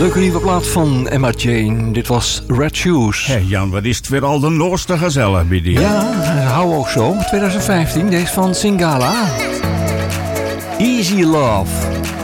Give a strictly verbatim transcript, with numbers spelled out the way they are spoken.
Leuke nieuwe plaat van Emma Jane. Dit was Red Shoes. Hé hey Jan, wat is het weer al de Noorste gezellig bij die? Ja, hou ook zo. twintig vijftien, deze van Singala. Easy Love.